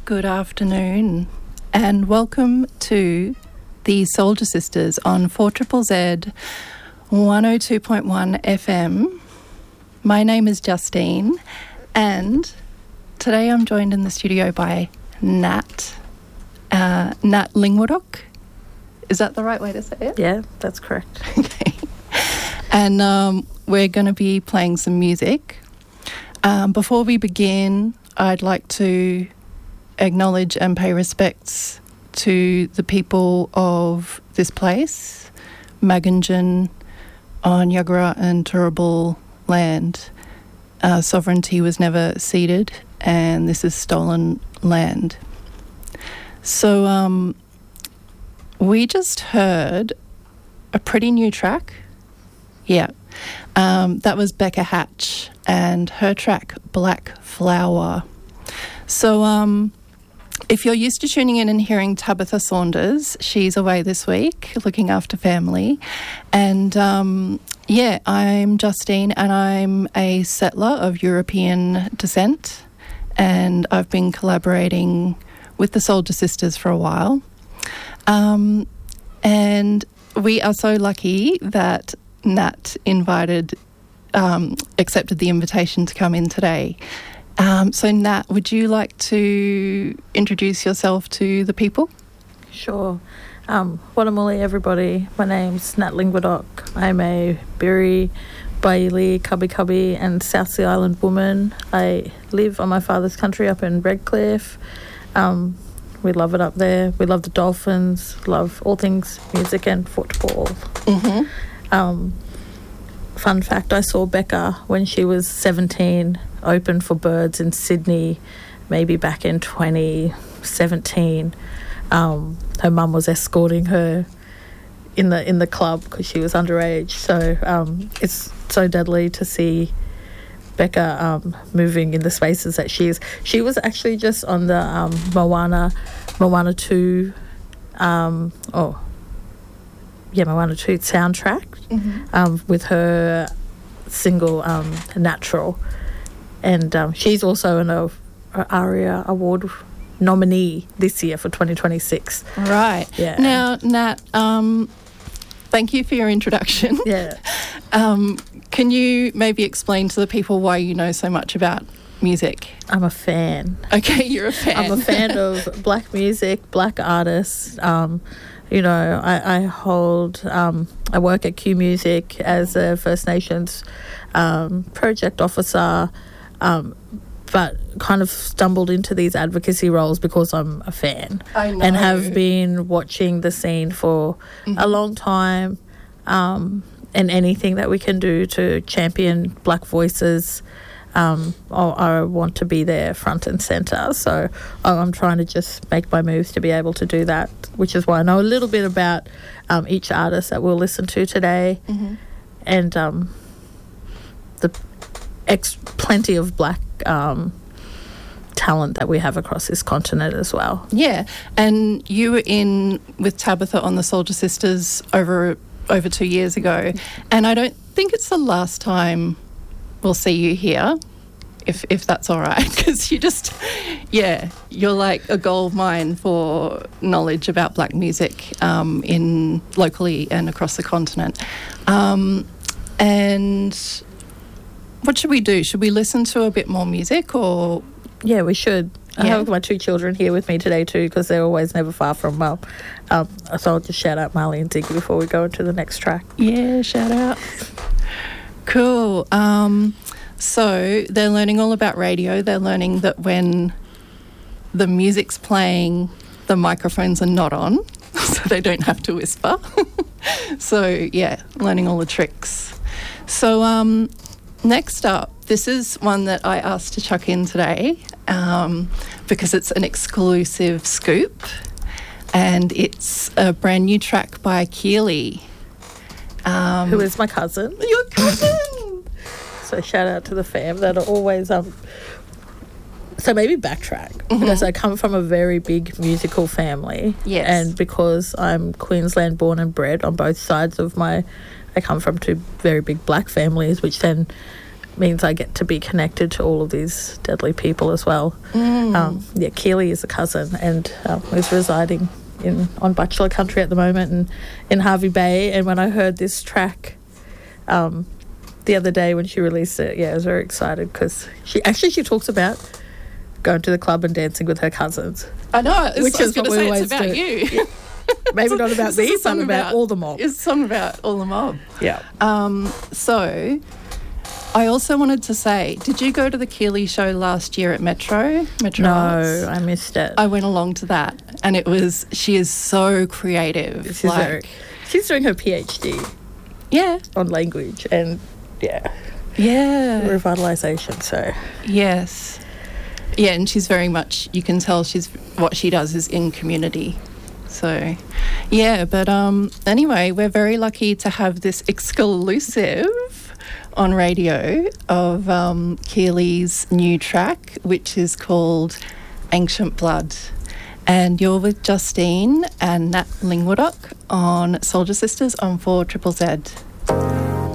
Good afternoon, and welcome to the Soldier Sisters on 4ZZZ 102.1 FM. My name is Justine, and today I'm joined in the studio by Nat Lingwadok. Is that the right way to say it? Yeah, that's correct. Okay. And we're going to be playing some music. Before we begin, I'd like to acknowledge and pay respects to the people of this place, Magunjan, on Yagara and Turrbal land. Sovereignty was never ceded, and this is stolen land. So we just heard a pretty new track. Yeah. That was Becca Hatch and her track Black Flower. So if you're used to tuning in and hearing Tabitha Saunders, she's away this week looking after family. And yeah, I'm Justine, and I'm a settler of European descent, and I've been collaborating with the Soldier Sisters for a while. And we are so lucky that Nat accepted the invitation to come in today. So Nat, would you like to introduce yourself to the people? Sure. Wadamuli, everybody. My name's Nat Lingwadok. I'm a Biri, Bailey, Cubby and South Sea Island woman. I live on my father's country up in Redcliffe. We love it up there. We love the dolphins, love all things music and football. Mm-hmm. Fun fact, I saw Becca when she was 17 open for Birds in Sydney, maybe back in 2017. Her mum was escorting her in the club because she was underage. So it's so deadly to see Becca moving in the spaces that she is. She was actually just on the Moana 2 Moana 2 soundtrack, mm-hmm. With her single Natural. And she's also an ARIA Award nominee this year for 2026. Right. Yeah. Now, Nat, thank you for your introduction. Yeah. Can you maybe explain to the people why you know so much about music? I'm a fan. Okay, you're a fan. I'm a fan of black music, black artists. I work at Q Music as a First Nations project officer, but kind of stumbled into these advocacy roles because I'm a fan. I know. And have been watching the scene for a long time, and anything that we can do to champion black voices, I want to be there front and centre. So I'm trying to just make my moves to be able to do that, which is why I know a little bit about each artist that we'll listen to today, mm-hmm. and plenty of black talent that we have across this continent as well. Yeah, and you were in with Tabitha on the Soldier Sisters over 2 years ago, and I don't think it's the last time we'll see you here, if that's all right, because you're like a gold mine for knowledge about black music in locally and across the continent. And what should we do? Should we listen to a bit more music, or? Yeah, we should. I have my 2 children here with me today too, because they're always never far from Mum. So I'll just shout out Marley and Ziggy before we go into the next track. Yeah, shout out. Cool. So they're learning all about radio. They're learning that when the music's playing, the microphones are not on, so they don't have to whisper. So, yeah, learning all the tricks. So next up, this is one that I asked to chuck in today because it's an exclusive scoop, and it's a brand new track by Keely. Who is my cousin. Your cousin! So shout out to the fam that are always so maybe backtrack, mm-hmm. because I come from a very big musical family. Yes. And because I'm Queensland born and bred on both sides of I come from 2 very big black families, which then means I get to be connected to all of these deadly people as well. Keely is a cousin and is residing on Bachelor Country at the moment and in Hervey Bay. And when I heard this track the other day when she released it, I was very excited because she talks about going to the club and dancing with her cousins. I know, which is what we always it's about do. You. Maybe not about me, but about all the mob. It's a song about all the mob. Yeah. So I also wanted to say, did you go to the Keely show last year at Metro Arts? No, I missed it. I went along to that, and she is so creative. She's doing her PhD. Yeah. On language and revitalisation. So yes, yeah, and she's very much. You can tell what she does is in community. So, yeah, but anyway, we're very lucky to have this exclusive on radio of Keely's new track, which is called Ancient Blood. And you're with Justine and Nat Lingwadock on Soldier Sisters on 4ZZZ.